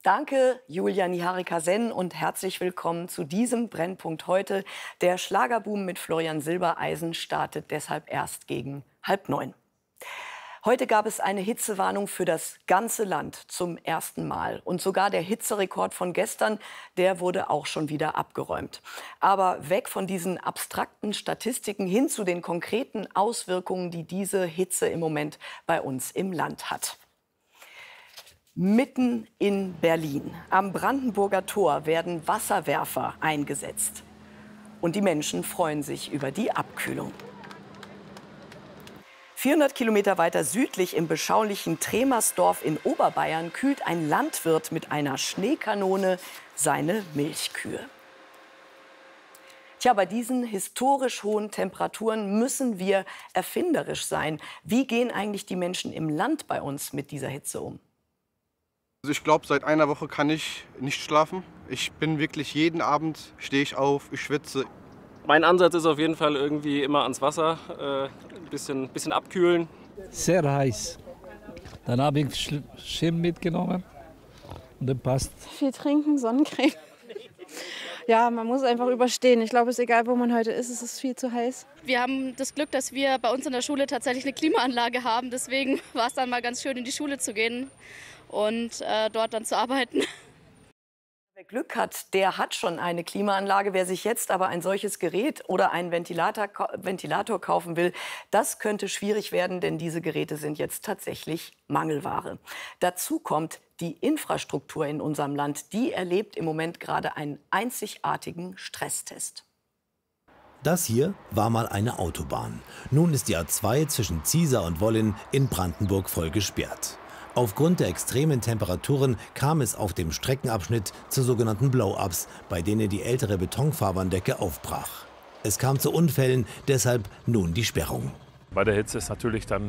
Danke, Julia Niharika-Senn, und herzlich willkommen zu diesem Brennpunkt heute. Der Schlagerboom mit Florian Silbereisen startet deshalb erst gegen 8:30. Heute gab es eine Hitzewarnung für das ganze Land zum ersten Mal. Und sogar der Hitzerekord von gestern, der wurde auch schon wieder abgeräumt. Aber weg von diesen abstrakten Statistiken hin zu den konkreten Auswirkungen, die diese Hitze im Moment bei uns im Land hat. Mitten in Berlin, am Brandenburger Tor, werden Wasserwerfer eingesetzt. Und die Menschen freuen sich über die Abkühlung. 400 Kilometer weiter südlich im beschaulichen Tremersdorf in Oberbayern kühlt ein Landwirt mit einer Schneekanone seine Milchkühe. Tja, bei diesen historisch hohen Temperaturen müssen wir erfinderisch sein. Wie gehen eigentlich die Menschen im Land bei uns mit dieser Hitze um? Also ich glaube, seit einer Woche kann ich nicht schlafen. Ich bin wirklich jeden Abend, stehe ich auf, ich schwitze. Mein Ansatz ist auf jeden Fall irgendwie immer ans Wasser, ein bisschen abkühlen. Sehr heiß. Dann habe ich Schirm mitgenommen und dann passt. Viel trinken, Sonnencreme. Ja, man muss einfach überstehen. Ich glaube, es ist egal, wo man heute ist, es ist viel zu heiß. Wir haben das Glück, dass wir bei uns in der Schule tatsächlich eine Klimaanlage haben. Deswegen war es dann mal ganz schön, in die Schule zu gehen und dort dann zu arbeiten. Wer Glück hat, der hat schon eine Klimaanlage. Wer sich jetzt aber ein solches Gerät oder einen Ventilator kaufen will, das könnte schwierig werden, denn diese Geräte sind jetzt tatsächlich Mangelware. Dazu kommt, die Infrastruktur in unserem Land, die erlebt im Moment gerade einen einzigartigen Stresstest. Das hier war mal eine Autobahn. Nun ist die A2 zwischen Ziesar und Wollin in Brandenburg voll gesperrt. Aufgrund der extremen Temperaturen kam es auf dem Streckenabschnitt zu sogenannten Blow-ups, bei denen die ältere Betonfahrbahndecke aufbrach. Es kam zu Unfällen, deshalb nun die Sperrung. Bei der Hitze ist natürlich dann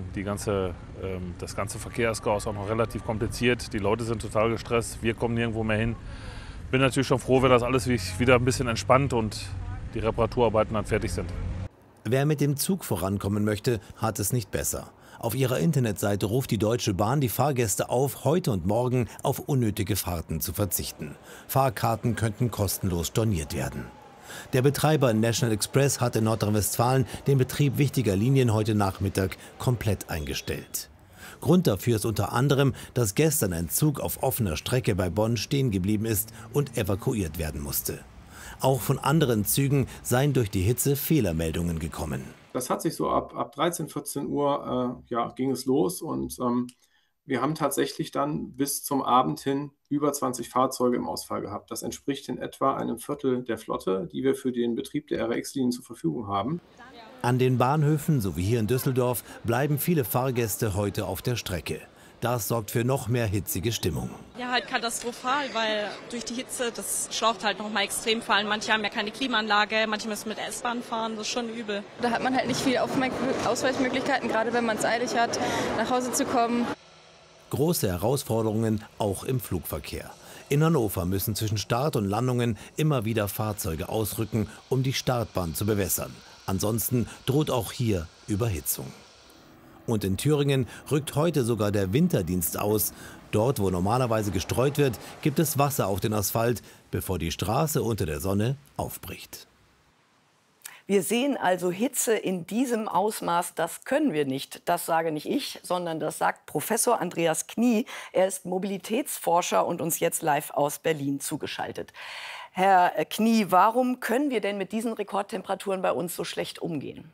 das ganze Verkehrschaos auch noch relativ kompliziert. Die Leute sind total gestresst, wir kommen nirgendwo mehr hin. Bin natürlich schon froh, wenn das alles wieder ein bisschen entspannt und die Reparaturarbeiten dann fertig sind. Wer mit dem Zug vorankommen möchte, hat es nicht besser. Auf ihrer Internetseite ruft die Deutsche Bahn die Fahrgäste auf, heute und morgen auf unnötige Fahrten zu verzichten. Fahrkarten könnten kostenlos storniert werden. Der Betreiber National Express hat in Nordrhein-Westfalen den Betrieb wichtiger Linien heute Nachmittag komplett eingestellt. Grund dafür ist unter anderem, dass gestern ein Zug auf offener Strecke bei Bonn stehen geblieben ist und evakuiert werden musste. Auch von anderen Zügen seien durch die Hitze Fehlermeldungen gekommen. Das hat sich so ab 13, 14 Uhr ging es los und wir haben tatsächlich dann bis zum Abend hin über 20 Fahrzeuge im Ausfall gehabt. Das entspricht in etwa einem Viertel der Flotte, die wir für den Betrieb der RX-Linien zur Verfügung haben. An den Bahnhöfen, so wie hier in Düsseldorf, bleiben viele Fahrgäste heute auf der Strecke. Das sorgt für noch mehr hitzige Stimmung. Ja, halt katastrophal, weil durch die Hitze, das schlaucht halt noch mal extrem fallen. Manche haben ja keine Klimaanlage, manche müssen mit S-Bahn fahren, das ist schon übel. Da hat man halt nicht viel Ausweichmöglichkeiten, gerade wenn man es eilig hat, nach Hause zu kommen. Große Herausforderungen auch im Flugverkehr. In Hannover müssen zwischen Start und Landungen immer wieder Fahrzeuge ausrücken, um die Startbahn zu bewässern. Ansonsten droht auch hier Überhitzung. Und in Thüringen rückt heute sogar der Winterdienst aus. Dort, wo normalerweise gestreut wird, gibt es Wasser auf den Asphalt, bevor die Straße unter der Sonne aufbricht. Wir sehen also Hitze in diesem Ausmaß, das können wir nicht. Das sage nicht ich, sondern das sagt Professor Andreas Knie. Er ist Mobilitätsforscher und uns jetzt live aus Berlin zugeschaltet. Herr Knie, warum können wir denn mit diesen Rekordtemperaturen bei uns so schlecht umgehen?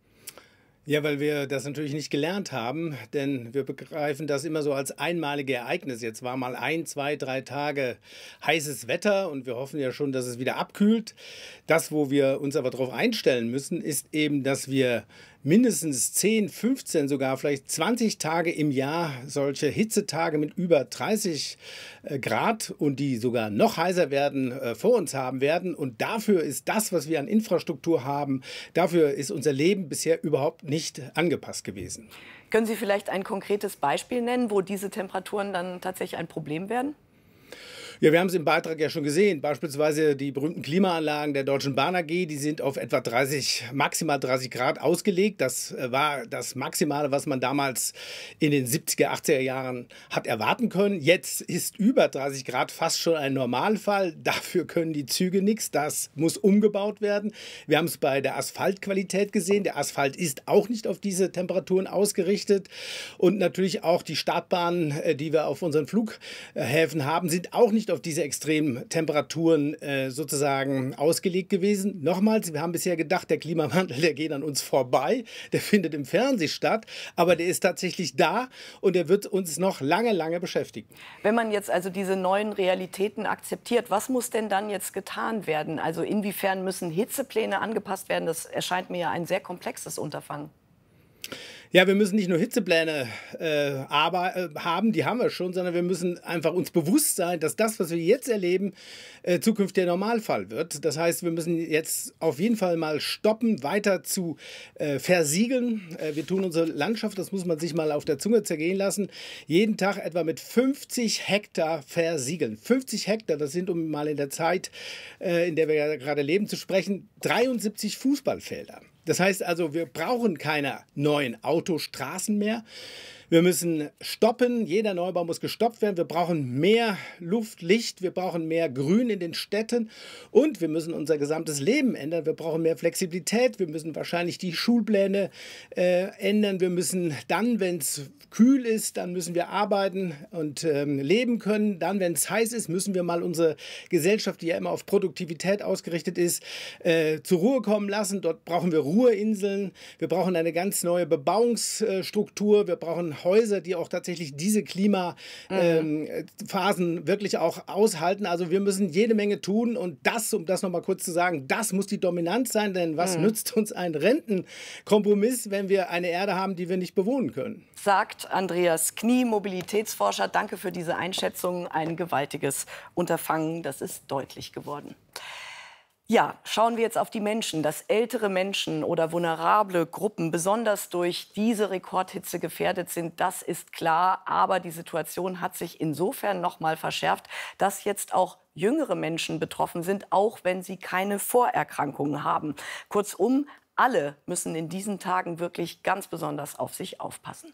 Ja, weil wir das natürlich nicht gelernt haben, denn wir begreifen das immer so als einmalige Ereignis. Jetzt war mal 1, 2, 3 Tage heißes Wetter und wir hoffen ja schon, dass es wieder abkühlt. Das, wo wir uns aber darauf einstellen müssen, ist eben, dass wir mindestens 10, 15, sogar vielleicht 20 Tage im Jahr solche Hitzetage mit über 30 Grad und die sogar noch heißer werden, vor uns haben werden. Und dafür ist das, was wir an Infrastruktur haben, dafür ist unser Leben bisher überhaupt nicht angepasst gewesen. Können Sie vielleicht ein konkretes Beispiel nennen, wo diese Temperaturen dann tatsächlich ein Problem werden? Ja, wir haben es im Beitrag ja schon gesehen. Beispielsweise die berühmten Klimaanlagen der Deutschen Bahn AG, die sind auf etwa maximal 30 Grad ausgelegt. Das war das Maximale, was man damals in den 70er, 80er Jahren hat erwarten können. Jetzt ist über 30 Grad fast schon ein Normalfall. Dafür können die Züge nichts. Das muss umgebaut werden. Wir haben es bei der Asphaltqualität gesehen. Der Asphalt ist auch nicht auf diese Temperaturen ausgerichtet. Und natürlich auch die Startbahnen, die wir auf unseren Flughäfen haben, sind auch nicht auf diese extremen Temperaturen sozusagen ausgelegt gewesen. Nochmals, wir haben bisher gedacht, der Klimawandel, der geht an uns vorbei, der findet im Fernsehen statt, aber der ist tatsächlich da und der wird uns noch lange, lange beschäftigen. Wenn man jetzt also diese neuen Realitäten akzeptiert, was muss denn dann jetzt getan werden? Also inwiefern müssen Hitzepläne angepasst werden? Das erscheint mir ja ein sehr komplexes Unterfangen. Ja, wir müssen nicht nur Hitzepläne haben, die haben wir schon, sondern wir müssen einfach uns bewusst sein, dass das, was wir jetzt erleben, zukünftig der Normalfall wird. Das heißt, wir müssen jetzt auf jeden Fall mal stoppen, weiter zu versiegeln. Wir tun unsere Landschaft, das muss man sich mal auf der Zunge zergehen lassen, jeden Tag etwa mit 50 Hektar versiegeln. 50 Hektar, das sind, um mal in der Zeit, in der wir ja gerade leben, zu sprechen, 73 Fußballfelder. Das heißt also, wir brauchen keine neuen Autostraßen mehr. Wir müssen stoppen, jeder Neubau muss gestoppt werden. Wir brauchen mehr Luft, Licht, wir brauchen mehr Grün in den Städten und wir müssen unser gesamtes Leben ändern. Wir brauchen mehr Flexibilität, wir müssen wahrscheinlich die Schulpläne ändern. Wir müssen dann, wenn es kühl ist, dann müssen wir arbeiten und leben können. Dann, wenn es heiß ist, müssen wir mal unsere Gesellschaft, die ja immer auf Produktivität ausgerichtet ist, zur Ruhe kommen lassen. Dort brauchen wir Ruheinseln, wir brauchen eine ganz neue Bebauungsstruktur, wir brauchen Häuser, die auch tatsächlich diese Klimaphasen wirklich auch aushalten. Also wir müssen jede Menge tun und das, um das nochmal kurz zu sagen, das muss die Dominanz sein, denn was nützt uns ein Rentenkompromiss, wenn wir eine Erde haben, die wir nicht bewohnen können? Sagt Andreas Knie, Mobilitätsforscher. Danke für diese Einschätzung. Ein gewaltiges Unterfangen, das ist deutlich geworden. Ja, schauen wir jetzt auf die Menschen, dass ältere Menschen oder vulnerable Gruppen besonders durch diese Rekordhitze gefährdet sind, das ist klar. Aber die Situation hat sich insofern noch mal verschärft, dass jetzt auch jüngere Menschen betroffen sind, auch wenn sie keine Vorerkrankungen haben. Kurzum, alle müssen in diesen Tagen wirklich ganz besonders auf sich aufpassen.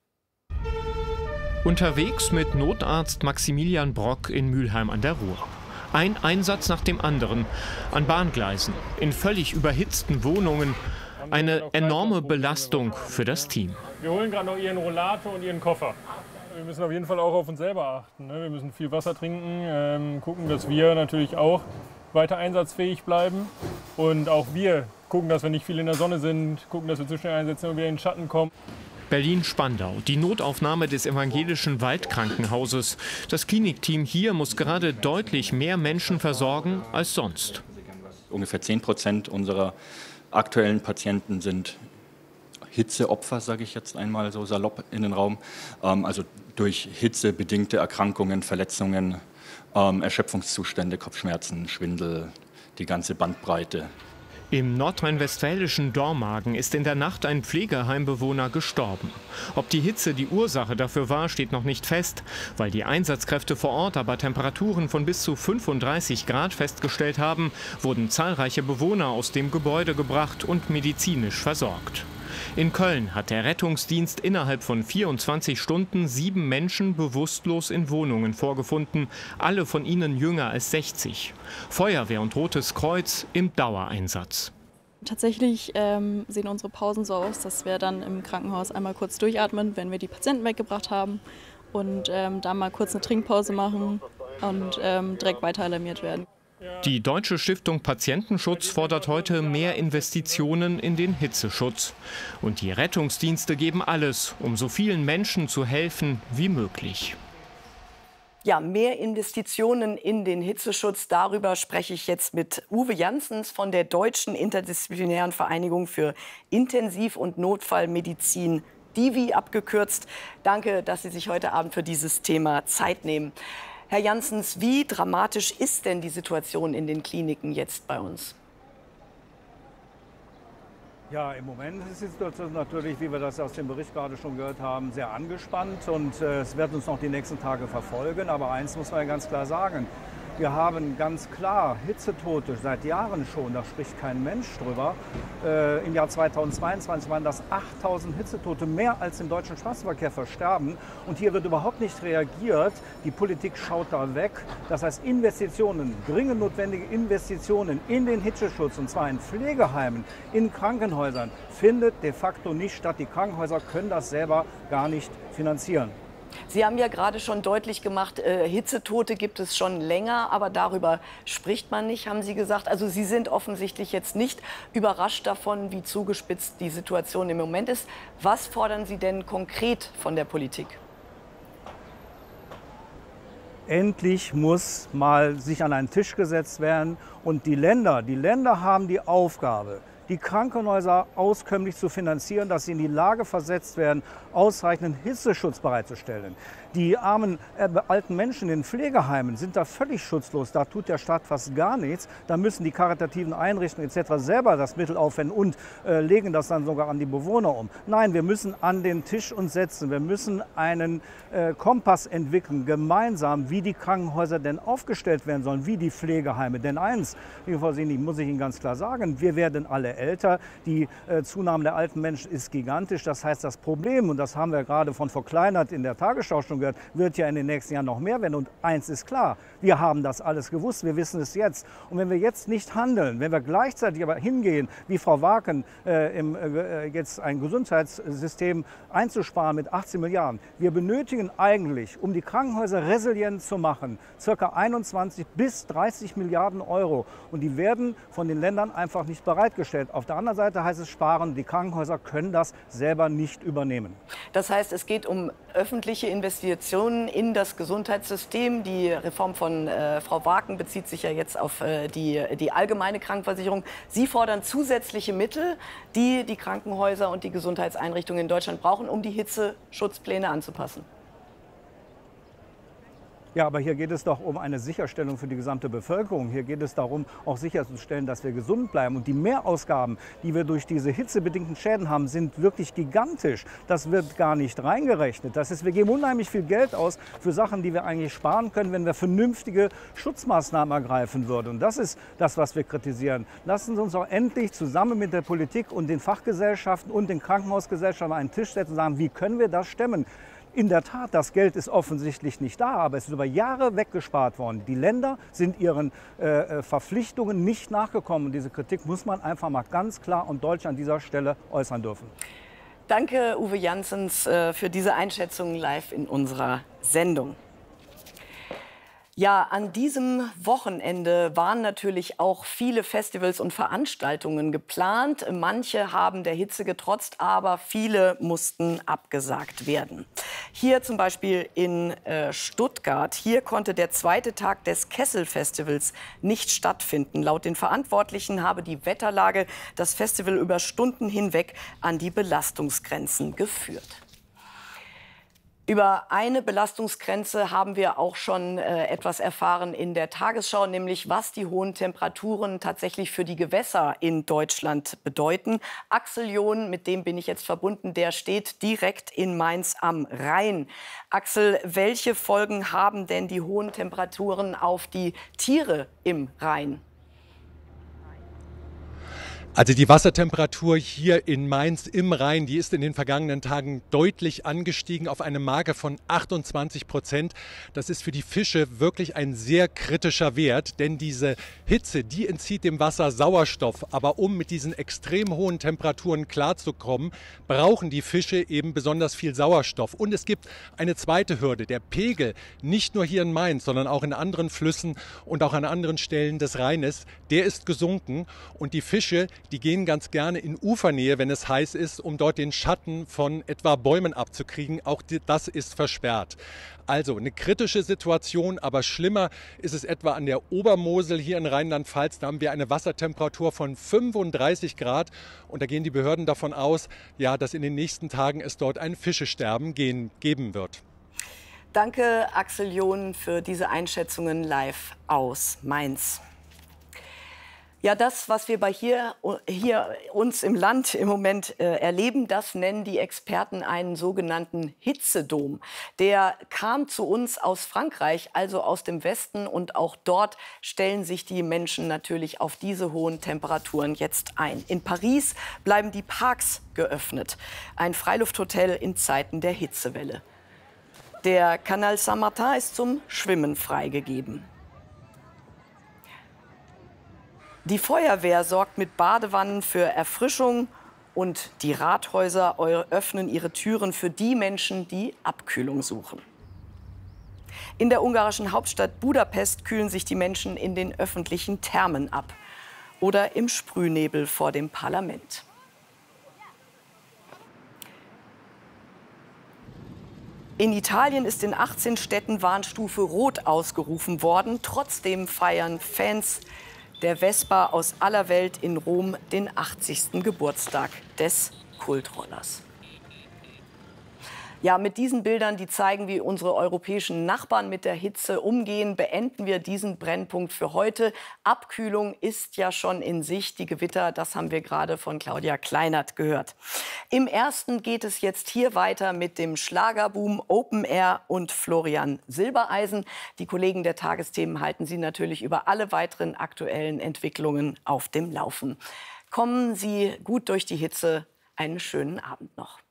Unterwegs mit Notarzt Maximilian Brock in Mülheim an der Ruhr. Ein Einsatz nach dem anderen, an Bahngleisen, in völlig überhitzten Wohnungen. Eine enorme Belastung für das Team. Wir holen gerade noch Ihren Rollator und Ihren Koffer. Wir müssen auf jeden Fall auch auf uns selber achten. Wir müssen viel Wasser trinken, gucken, dass wir natürlich auch weiter einsatzfähig bleiben. Und auch wir gucken, dass wir nicht viel in der Sonne sind, gucken, dass wir zu schnell einsetzen und wieder in den Schatten kommen. Berlin-Spandau, die Notaufnahme des Evangelischen Waldkrankenhauses. Das Klinikteam hier muss gerade deutlich mehr Menschen versorgen als sonst. Ungefähr 10% unserer aktuellen Patienten sind Hitzeopfer, sage ich jetzt einmal so salopp in den Raum. Also durch Hitze bedingte Erkrankungen, Verletzungen, Erschöpfungszustände, Kopfschmerzen, Schwindel, die ganze Bandbreite. Im nordrhein-westfälischen Dormagen ist in der Nacht ein Pflegeheimbewohner gestorben. Ob die Hitze die Ursache dafür war, steht noch nicht fest. Weil die Einsatzkräfte vor Ort aber Temperaturen von bis zu 35 Grad festgestellt haben, wurden zahlreiche Bewohner aus dem Gebäude gebracht und medizinisch versorgt. In Köln hat der Rettungsdienst innerhalb von 24 Stunden 7 Menschen bewusstlos in Wohnungen vorgefunden, alle von ihnen jünger als 60. Feuerwehr und Rotes Kreuz im Dauereinsatz. Tatsächlich sehen unsere Pausen so aus, dass wir dann im Krankenhaus einmal kurz durchatmen, wenn wir die Patienten weggebracht haben und dann mal kurz eine Trinkpause machen und direkt weiter alarmiert werden. Die Deutsche Stiftung Patientenschutz fordert heute mehr Investitionen in den Hitzeschutz. Und die Rettungsdienste geben alles, um so vielen Menschen zu helfen wie möglich. Ja, mehr Investitionen in den Hitzeschutz. Darüber spreche ich jetzt mit Uwe Janssens von der Deutschen Interdisziplinären Vereinigung für Intensiv- und Notfallmedizin, DIVI abgekürzt. Danke, dass Sie sich heute Abend für dieses Thema Zeit nehmen. Herr Janssens, wie dramatisch ist denn die Situation in den Kliniken jetzt bei uns? Ja, im Moment ist die Situation natürlich, wie wir das aus dem Bericht gerade schon gehört haben, sehr angespannt und es wird uns noch die nächsten Tage verfolgen. Aber eins muss man ja ganz klar sagen. Wir haben ganz klar Hitzetote seit Jahren schon, da spricht kein Mensch drüber. Im Jahr 2022 waren das 8000 Hitzetote, mehr als im deutschen Straßenverkehr versterben. Und hier wird überhaupt nicht reagiert. Die Politik schaut da weg. Das heißt, Investitionen, dringend notwendige Investitionen in den Hitzeschutz, und zwar in Pflegeheimen, in Krankenhäusern, findet de facto nicht statt. Die Krankenhäuser können das selber gar nicht finanzieren. Sie haben ja gerade schon deutlich gemacht, Hitzetote gibt es schon länger, aber darüber spricht man nicht, haben Sie gesagt. Also Sie sind offensichtlich jetzt nicht überrascht davon, wie zugespitzt die Situation im Moment ist. Was fordern Sie denn konkret von der Politik? Endlich muss mal sich an einen Tisch gesetzt werden und die Länder haben die Aufgabe, die Krankenhäuser auskömmlich zu finanzieren, dass sie in die Lage versetzt werden, ausreichenden Hitzeschutz bereitzustellen. Die armen alten Menschen in den Pflegeheimen sind da völlig schutzlos. Da tut der Staat fast gar nichts. Da müssen die karitativen Einrichtungen etc. selber das Mittel aufwenden und legen das dann sogar an die Bewohner um. Nein, wir müssen an den Tisch uns setzen. Wir müssen einen Kompass entwickeln, gemeinsam, wie die Krankenhäuser denn aufgestellt werden sollen, wie die Pflegeheime. Denn eins, liebe Frau Sini, muss ich Ihnen ganz klar sagen, wir werden alle älter. Die Zunahme der alten Menschen ist gigantisch. Das heißt, das Problem, und das haben wir gerade von Frau Kleinert in der Tagesschau schon gehört, wird ja in den nächsten Jahren noch mehr werden. Und eins ist klar, wir haben das alles gewusst, wir wissen es jetzt. Und wenn wir jetzt nicht handeln, wenn wir gleichzeitig aber hingehen, wie Frau Waken, jetzt ein Gesundheitssystem einzusparen mit 18 Milliarden. Wir benötigen eigentlich, um die Krankenhäuser resilient zu machen, ca. 21 bis 30 Milliarden Euro. Und die werden von den Ländern einfach nicht bereitgestellt. Auf der anderen Seite heißt es sparen, die Krankenhäuser können das selber nicht übernehmen. Das heißt, es geht um öffentliche Investitionen in das Gesundheitssystem. Die Reform von Frau Waken bezieht sich ja jetzt auf die allgemeine Krankenversicherung. Sie fordern zusätzliche Mittel, die die Krankenhäuser und die Gesundheitseinrichtungen in Deutschland brauchen, um die Hitzeschutzpläne anzupassen. Ja, aber hier geht es doch um eine Sicherstellung für die gesamte Bevölkerung. Hier geht es darum, auch sicherzustellen, dass wir gesund bleiben. Und die Mehrausgaben, die wir durch diese hitzebedingten Schäden haben, sind wirklich gigantisch. Das wird gar nicht reingerechnet. Das heißt, wir geben unheimlich viel Geld aus für Sachen, die wir eigentlich sparen können, wenn wir vernünftige Schutzmaßnahmen ergreifen würden. Und das ist das, was wir kritisieren. Lassen Sie uns auch endlich zusammen mit der Politik und den Fachgesellschaften und den Krankenhausgesellschaften an einen Tisch setzen und sagen, wie können wir das stemmen? In der Tat, das Geld ist offensichtlich nicht da, aber es ist über Jahre weggespart worden. Die Länder sind ihren Verpflichtungen nicht nachgekommen. Und diese Kritik muss man einfach mal ganz klar und deutlich an dieser Stelle äußern dürfen. Danke, Uwe Janssens, für diese Einschätzung live in unserer Sendung. Ja, an diesem Wochenende waren natürlich auch viele Festivals und Veranstaltungen geplant. Manche haben der Hitze getrotzt, aber viele mussten abgesagt werden. Hier zum Beispiel in Stuttgart. Hier konnte der zweite Tag des Kessel-Festivals nicht stattfinden. Laut den Verantwortlichen habe die Wetterlage das Festival über Stunden hinweg an die Belastungsgrenzen geführt. Über eine Belastungsgrenze haben wir auch schon etwas erfahren in der Tagesschau, nämlich was die hohen Temperaturen tatsächlich für die Gewässer in Deutschland bedeuten. Axel John, mit dem bin ich jetzt verbunden, der steht direkt in Mainz am Rhein. Axel, welche Folgen haben denn die hohen Temperaturen auf die Tiere im Rhein? Also die Wassertemperatur hier in Mainz im Rhein, die ist in den vergangenen Tagen deutlich angestiegen auf eine Marke von 28%. Das ist für die Fische wirklich ein sehr kritischer Wert, denn diese Hitze, die entzieht dem Wasser Sauerstoff. Aber um mit diesen extrem hohen Temperaturen klarzukommen, brauchen die Fische eben besonders viel Sauerstoff. Und es gibt eine zweite Hürde, der Pegel, nicht nur hier in Mainz, sondern auch in anderen Flüssen und auch an anderen Stellen des Rheines, der ist gesunken und die Fische, die gehen ganz gerne in Ufernähe, wenn es heiß ist, um dort den Schatten von etwa Bäumen abzukriegen. Auch das ist versperrt. Also eine kritische Situation, aber schlimmer ist es etwa an der Obermosel hier in Rheinland-Pfalz. Da haben wir eine Wassertemperatur von 35 Grad und da gehen die Behörden davon aus, ja, dass in den nächsten Tagen es dort ein Fischesterben geben wird. Danke, Axel John, für diese Einschätzungen live aus Mainz. Ja, das, was wir hier uns im Land im Moment erleben, das nennen die Experten einen sogenannten Hitzedom. Der kam zu uns aus Frankreich, also aus dem Westen. Und auch dort stellen sich die Menschen natürlich auf diese hohen Temperaturen jetzt ein. In Paris bleiben die Parks geöffnet. Ein Freilufthotel in Zeiten der Hitzewelle. Der Canal Saint-Martin ist zum Schwimmen freigegeben. Die Feuerwehr sorgt mit Badewannen für Erfrischung und die Rathäuser öffnen ihre Türen für die Menschen, die Abkühlung suchen. In der ungarischen Hauptstadt Budapest kühlen sich die Menschen in den öffentlichen Thermen ab oder im Sprühnebel vor dem Parlament. In Italien ist in 18 Städten Warnstufe Rot ausgerufen worden. Trotzdem feiern Fans der Vespa aus aller Welt in Rom den 80. Geburtstag des Kultrollers. Ja, mit diesen Bildern, die zeigen, wie unsere europäischen Nachbarn mit der Hitze umgehen, beenden wir diesen Brennpunkt für heute. Abkühlung ist ja schon in Sicht. Die Gewitter, das haben wir gerade von Claudia Kleinert gehört. Im Ersten geht es jetzt hier weiter mit dem Schlagerboom Open Air und Florian Silbereisen. Die Kollegen der Tagesthemen halten Sie natürlich über alle weiteren aktuellen Entwicklungen auf dem Laufen. Kommen Sie gut durch die Hitze. Einen schönen Abend noch.